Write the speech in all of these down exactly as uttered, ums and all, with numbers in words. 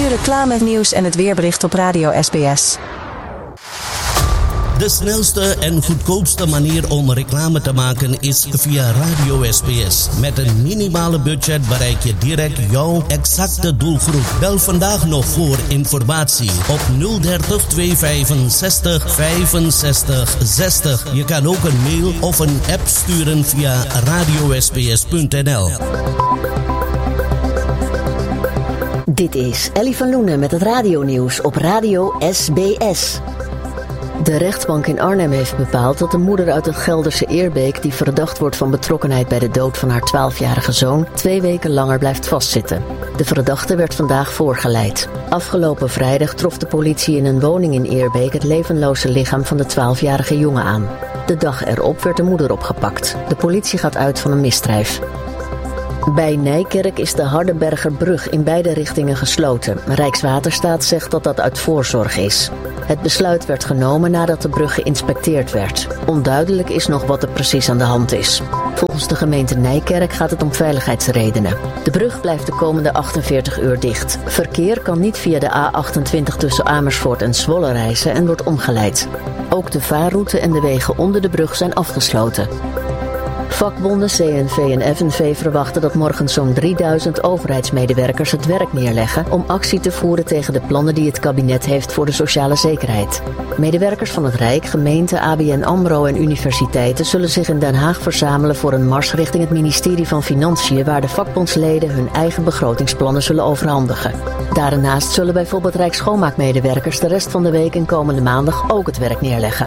reclame, nieuws en het weerbericht op Radio S B S. De snelste en goedkoopste manier om reclame te maken is via Radio S B S. Met een minimale budget bereik je direct jouw exacte doelgroep. Bel vandaag nog voor informatie op nul dertig tweehonderdvijfenzestig vijfenzestig zestig. Je kan ook een mail of een app sturen via radio s b s punt n l. Dit is Ellie van Loenen met het radionieuws op Radio S B S. De rechtbank in Arnhem heeft bepaald dat de moeder uit het Gelderse Eerbeek, die verdacht wordt van betrokkenheid bij de dood van haar twaalfjarige zoon, twee weken langer blijft vastzitten. De verdachte werd vandaag voorgeleid. Afgelopen vrijdag trof de politie in een woning in Eerbeek het levenloze lichaam van de twaalfjarige jongen aan. De dag erop werd de moeder opgepakt. De politie gaat uit van een misdrijf. Bij Nijkerk is de Hardenbergerbrug in beide richtingen gesloten. Rijkswaterstaat zegt dat dat uit voorzorg is. Het besluit werd genomen nadat de brug geïnspecteerd werd. Onduidelijk is nog wat er precies aan de hand is. Volgens de gemeente Nijkerk gaat het om veiligheidsredenen. De brug blijft de komende achtenveertig uur dicht. Verkeer kan niet via de A achtentwintig tussen Amersfoort en Zwolle reizen en wordt omgeleid. Ook de vaarroute en de wegen onder de brug zijn afgesloten. Vakbonden C N V en F N V verwachten dat morgen zo'n drieduizend overheidsmedewerkers het werk neerleggen om actie te voeren tegen de plannen die het kabinet heeft voor de sociale zekerheid. Medewerkers van het Rijk, gemeenten, A B N AMRO en universiteiten zullen zich in Den Haag verzamelen voor een mars richting het ministerie van Financiën, waar de vakbondsleden hun eigen begrotingsplannen zullen overhandigen. Daarnaast zullen bijvoorbeeld Rijksschoonmaakmedewerkers de rest van de week en komende maandag ook het werk neerleggen.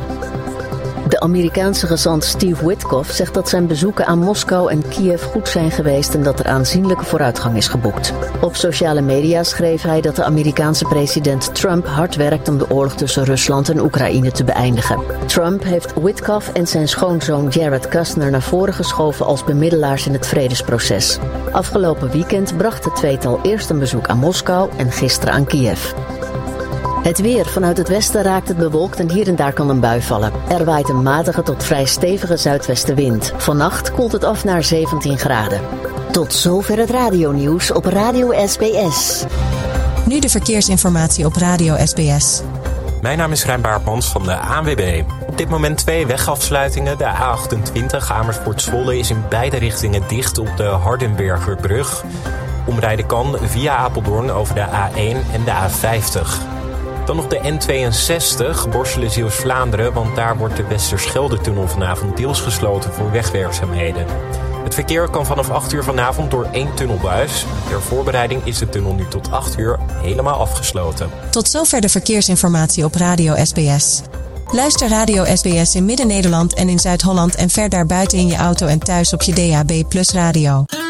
De Amerikaanse gezant Steve Witkoff zegt dat zijn bezoeken aan Moskou en Kiev goed zijn geweest en dat er aanzienlijke vooruitgang is geboekt. Op sociale media schreef hij dat de Amerikaanse president Trump hard werkt om de oorlog tussen Rusland en Oekraïne te beëindigen. Trump heeft Witkoff en zijn schoonzoon Jared Kushner naar voren geschoven als bemiddelaars in het vredesproces. Afgelopen weekend bracht het tweetal eerst een bezoek aan Moskou en gisteren aan Kiev. Het weer. Vanuit het westen raakt het bewolkt en hier en daar kan een bui vallen. Er waait een matige tot vrij stevige zuidwestenwind. Vannacht koelt het af naar zeventien graden. Tot zover het radionieuws op Radio S B S. Nu de verkeersinformatie op Radio S B S. Mijn naam is Rijn Baartmans van de A N W B. Op dit moment twee wegafsluitingen. De A achtentwintig Amersfoort-Zwolle is in beide richtingen dicht op de Hardenbergerbrug. Omrijden kan via Apeldoorn over de A één en de A vijftig. Dan nog de N tweeënzestig, Borselen-Zeeuws-Vlaanderen, want daar wordt de Westerschelde-tunnel vanavond deels gesloten voor wegwerkzaamheden. Het verkeer kan vanaf acht uur vanavond door één tunnelbuis. Ter voorbereiding is de tunnel nu tot acht uur helemaal afgesloten. Tot zover de verkeersinformatie op Radio S B S. Luister Radio S B S in Midden-Nederland en in Zuid-Holland en ver daarbuiten in je auto en thuis op je D A B plus radio.